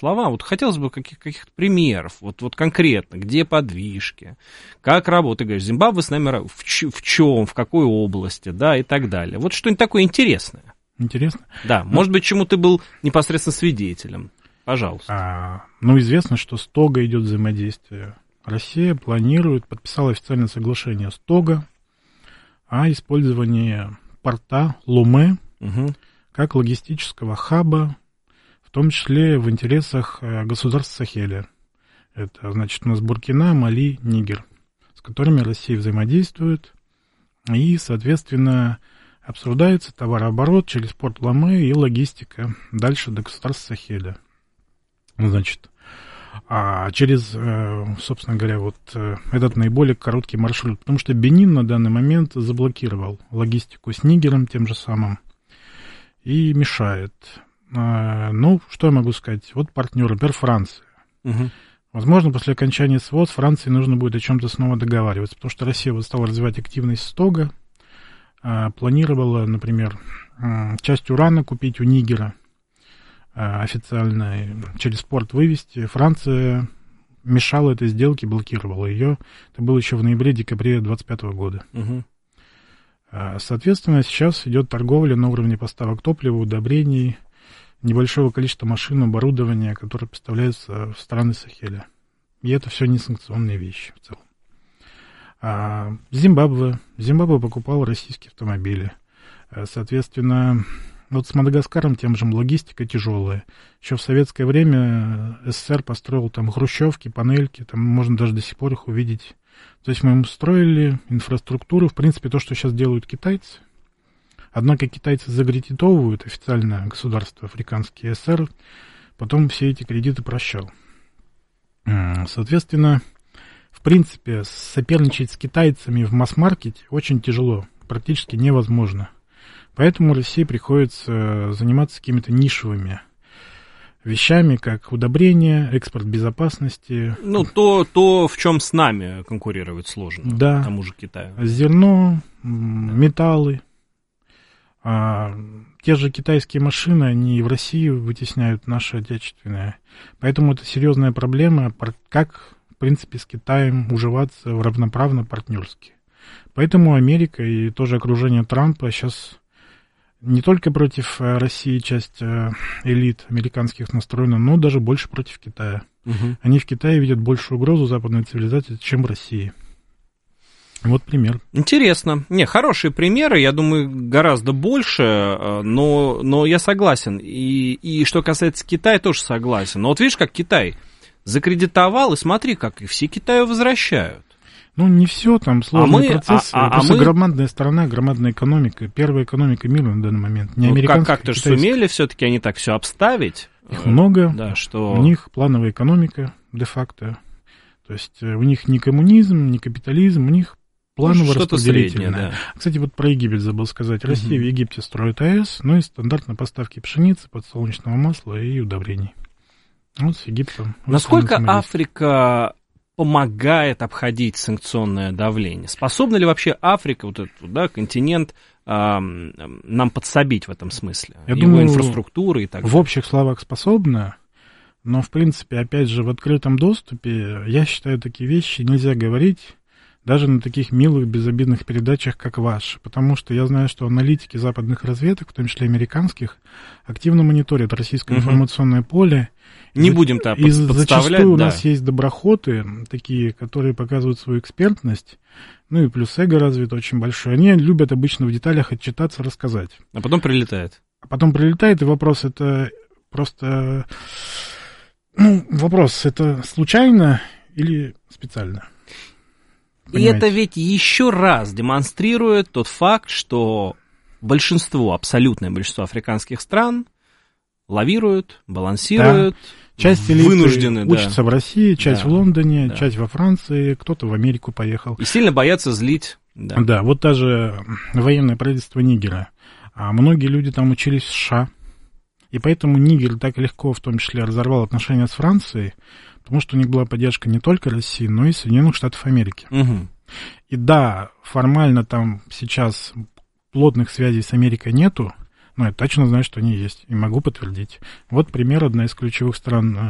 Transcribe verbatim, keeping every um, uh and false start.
слова. Вот хотелось бы каких- каких-то примеров, вот, вот конкретно, где подвижки, как работает. Ты говоришь, Зимбабве с нами в, ч- в чем, в какой области, да, и так далее. Вот что-нибудь такое интересное. Интересно? Да, ну, может быть, чему ты был непосредственно свидетелем. Пожалуйста. А, ну, известно, что с Того идет взаимодействие. Россия планирует, подписала официальное соглашение с Того о использовании порта Ломе угу. как логистического хаба, в том числе в интересах государств Сахеля. Это, значит, у нас Буркина, Мали, Нигер, с которыми Россия взаимодействует, и, соответственно, обсуждается товарооборот через порт Ломе и логистика дальше до государств Сахеля. Значит, а через, собственно говоря, вот этот наиболее короткий маршрут, потому что Бенин на данный момент заблокировал логистику с Нигером тем же самым и мешает. Ну, что я могу сказать? Вот партнер, например, Франция. Угу. Возможно, после окончания СВО с Францией нужно будет о чем-то снова договариваться, потому что Россия вот стала развивать активность с Того, планировала, например, часть урана купить у Нигера, официально через порт вывести. Франция мешала этой сделке, блокировала ее. Это было еще в ноябре-декабре двадцать пятого года. Угу. Соответственно, сейчас идет торговля на уровне поставок топлива, удобрений, небольшого количества машин, оборудования, которое поставляется в страны Сахеля. И это все несанкционные вещи в целом. А Зимбабве. Зимбабве покупал российские автомобили. Соответственно, вот с Мадагаскаром тем же логистика тяжелая. Еще в советское время СССР построил там хрущевки, панельки, там можно даже до сих пор их увидеть. То есть мы строили инфраструктуру, в принципе, то, что сейчас делают китайцы. Однако китайцы заградитовывают официально государство африканские СССР, потом все эти кредиты прощал. Соответственно, в принципе, соперничать с китайцами в масс-маркете очень тяжело, практически невозможно. Поэтому России приходится заниматься какими-то нишевыми вещами, как удобрения, экспорт безопасности. Ну, то, то в чем с нами конкурировать сложно, да. Тому же Китаю. Зерно, металлы. А, те же китайские машины, они в Россию вытесняют наши отечественные. Поэтому это серьезная проблема, как, в принципе, с Китаем уживаться в равноправно партнерски. Поэтому Америка и тоже окружение Трампа сейчас не только против России часть элит американских настроена, но даже больше против Китая. Угу. Они в Китае видят большую угрозу западной цивилизации, чем в России. Вот пример. Интересно. Не, хорошие примеры, я думаю, гораздо больше, но, но я согласен. И, и что касается Китая, тоже согласен. Но вот видишь, как Китай закредитовал, и смотри, как и все Китаю возвращают. Ну, не все, там сложный а мы, процесс. А, а, Просто а мы... громадная страна, громадная экономика. Первая экономика мира на данный момент. Не ну, американская, как, как-то же сумели все-таки они так все обставить. Их много. Да, что... У них плановая экономика, де-факто. То есть у них не коммунизм, не капитализм, у них планово-распределительное. Да. Кстати, вот про Египет забыл сказать. Россия угу. в Египте строит АЭС, ну и стандартно поставки пшеницы, подсолнечного масла и удобрений. Вот с Египтом. Насколько Африка помогает обходить санкционное давление? Способна ли вообще Африка, вот этот да, континент, э, нам подсобить в этом смысле? Я Его думаю, инфраструктура и так далее. В общих словах способна, но, в принципе, опять же, в открытом доступе, я считаю, такие вещи нельзя говорить даже на таких милых, безобидных передачах, как ваши. Потому что я знаю, что аналитики западных разведок, в том числе американских, активно мониторят российское угу. информационное поле. Не будем там подставлять. Зачастую да. у нас есть доброхоты, такие, которые показывают свою экспертность, ну и плюс эго развито очень большое. Они любят обычно в деталях отчитаться, рассказать. А потом прилетает. А потом прилетает, и вопрос это просто... Ну, вопрос, это случайно или специально? И это ведь еще раз демонстрирует тот факт, что большинство, абсолютное большинство африканских стран лавируют, балансируют, да. Часть элиты вынуждены, учатся да. в России, часть да. в Лондоне, да. часть во Франции, кто-то в Америку поехал. И сильно боятся злить. Да, да вот даже военное правительство Нигера. А многие люди там учились в США. И поэтому Нигер так легко, в том числе, разорвал отношения с Францией, потому что у них была поддержка не только России, но и Соединенных Штатов Америки. Угу. И да, формально там сейчас плотных связей с Америкой нету, но я точно знаю, что они есть, и могу подтвердить. Вот пример, одна из ключевых стран